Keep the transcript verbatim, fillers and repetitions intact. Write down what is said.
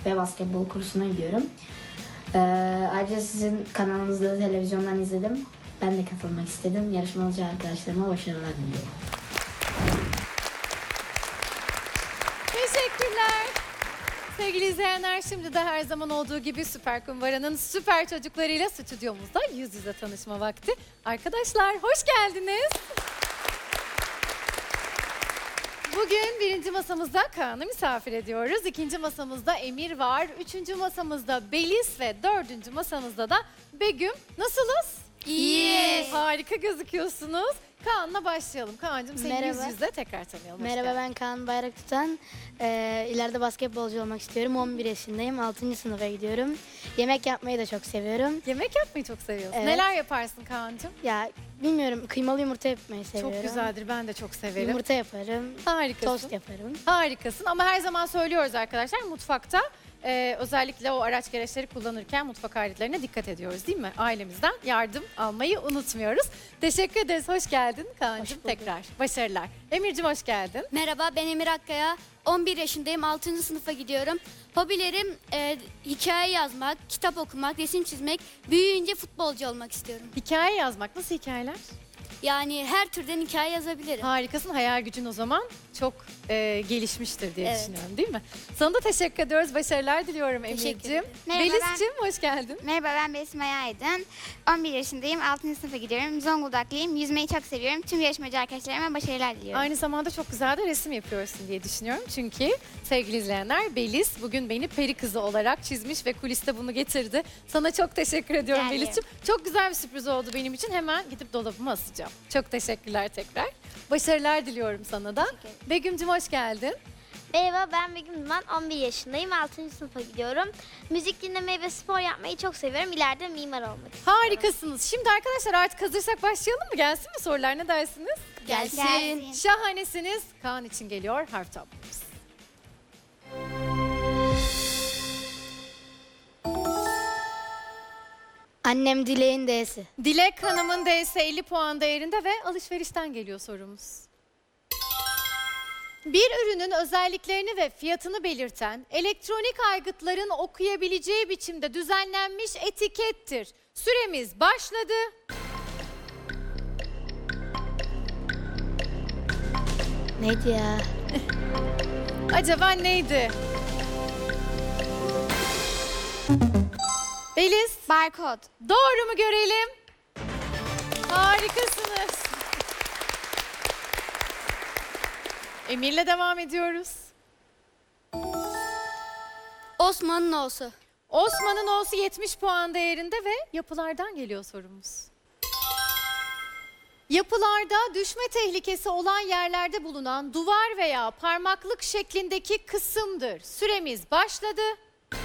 ve basketbol kursuna gidiyorum. Ee, ayrıca sizin kanalınızda televizyondan izledim. Ben de katılmak istedim. Yarışmacı arkadaşlarıma başarılar diliyorum. Teşekkürler. Sevgili izleyenler, şimdi de her zaman olduğu gibi Süper Kumbara'nın süper çocuklarıyla stüdyomuzda yüz yüze tanışma vakti. Arkadaşlar hoş geldiniz. Bugün birinci masamızda Kaan'ı misafir ediyoruz. İkinci masamızda Emir var. Üçüncü masamızda Beliz ve dördüncü masamızda da Begüm. Nasılız? İyiyiz. Harika gözüküyorsunuz. Kaan'la başlayalım. Kaan'cığım seni Merhaba. yüz yüze tekrar tanıyalım. Hoş Merhaba, geldin. ben Kaan Bayraktutan. Ee, ileride basketbolcu olmak istiyorum. on bir yaşındayım. altıncı sınıfa gidiyorum. Yemek yapmayı da çok seviyorum. Yemek yapmayı çok seviyorsun. Evet. Neler yaparsın Kaan'cığım? Ya bilmiyorum, kıymalı yumurta yapmayı seviyorum. Çok güzeldir. Ben de çok severim. Yumurta yaparım. Harikasın. Tost yaparım. Harikasın ama her zaman söylüyoruz arkadaşlar, mutfakta e, özellikle o araç gereçleri kullanırken mutfak aletlerine dikkat ediyoruz değil mi? Ailemizden yardım almayı unutmuyoruz. Teşekkür ederiz. Hoş geldin Kaan'cığım Hoş bulduk. tekrar. Başarılar. Emir'cim hoş geldin. Merhaba, ben Emir Akkaya. on bir yaşındayım, altıncı sınıfa gidiyorum. Hobilerim e, hikaye yazmak, kitap okumak, resim çizmek. Büyüyünce futbolcu olmak istiyorum. Hikaye yazmak. Nasıl hikayeler? Yani her türden hikaye yazabilirim. Harikasın. Hayal gücün o zaman çok e, gelişmiştir diye Evet. düşünüyorum değil mi? Sana da teşekkür ediyoruz. Başarılar diliyorum Teşekkür Emir'cim. ederim. Merhaba, Beliz'cim hoş geldin. Merhaba, ben Besme Aydın. on bir yaşındayım, altıncı sınıfa gidiyorum. Zonguldaklıyım. Yüzmeyi çok seviyorum. Tüm yarışmacı arkadaşlarıma başarılar diliyorum. Aynı zamanda çok güzel de resim yapıyorsun diye düşünüyorum. Çünkü sevgili izleyenler, Beliz bugün beni peri kızı olarak çizmiş ve kuliste bunu getirdi. Sana çok teşekkür ediyorum Rica ederim. Beliz'ciğim. Çok güzel bir sürpriz oldu benim için. Hemen gidip dolabıma asacağım. Çok teşekkürler tekrar. Başarılar diliyorum sana da. Teşekkür ederim. Begüm'cüm hoş geldin. Merhaba, ben Begüm Duman, on bir yaşındayım, altıncı sınıfa gidiyorum. Müzik dinlemeyi ve spor yapmayı çok seviyorum. İleride mimar olmak istiyorum. Harikasınız. Şimdi arkadaşlar artık hazırsak başlayalım mı? Gelsin mi sorular, ne dersiniz? Gelsin. Gelsin. Şahanesiniz. Kaan için geliyor harf tablomuz. Annem Dilek'in D'si. Dilek Hanım'ın D'si elli puan değerinde ve alışverişten geliyor sorumuz. Bir ürünün özelliklerini ve fiyatını belirten elektronik aygıtların okuyabileceği biçimde düzenlenmiş etikettir. Süremiz başladı. Neydi ya? Acaba neydi? Beliz, Barkod. doğru mu görelim? Harikasınız. Emir'le devam ediyoruz. Osman'ın olsu. Osman'ın O'su yetmiş puan değerinde ve yapılardan geliyor sorumuz. Yapılarda düşme tehlikesi olan yerlerde bulunan duvar veya parmaklık şeklindeki kısımdır. Süremiz başladı.